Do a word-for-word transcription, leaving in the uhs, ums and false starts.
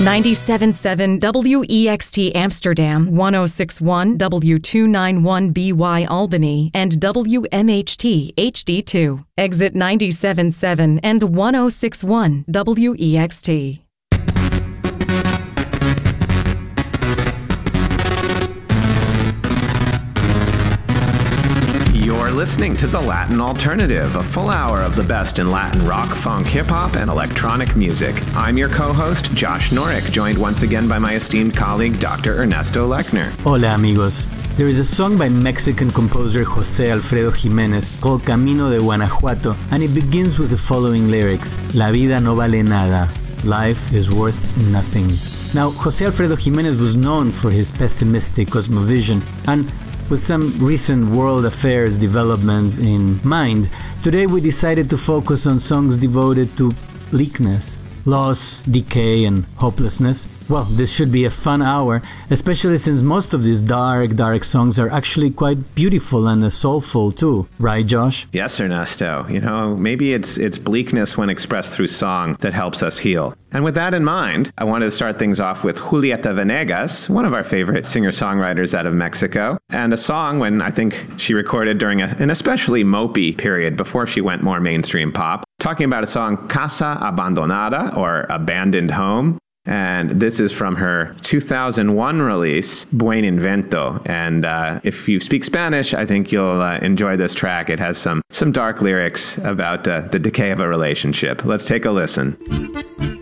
ninety-seven point seven W E X T Amsterdam, one oh six point one W two ninety-one B Y Albany, and W M H T H D two. Exit ninety-seven point seven and one oh six point one W E X T. You're listening to The Latin Alternative, a full hour of the best in Latin rock, funk, hip-hop, and electronic music. I'm your co-host, Josh Norick, joined once again by my esteemed colleague, Doctor Ernesto Lechner. Hola, amigos. There is a song by Mexican composer José Alfredo Jiménez called Camino de Guanajuato, and it begins with the following lyrics: La vida no vale nada. Life is worth nothing. Now, José Alfredo Jiménez was known for his pessimistic cosmovision, and with some recent world affairs developments in mind, today we decided to focus on songs devoted to bleakness, loss, decay, and hopelessness. Well, this should be a fun hour, especially since most of these dark, dark songs are actually quite beautiful and soulful too. Right, Josh? Yes, Ernesto. You know, maybe it's it's bleakness when expressed through song that helps us heal. And with that in mind, I wanted to start things off with Julieta Venegas, one of our favorite singer-songwriters out of Mexico, and a song when I think she recorded during a, an especially mopey period before she went more mainstream pop, talking about a song Casa Abandonada, or Abandoned Home. And this is from her two thousand one release, Buen Invento. And uh, if you speak Spanish, I think you'll uh, enjoy this track. It has some, some dark lyrics about uh, the decay of a relationship. Let's take a listen.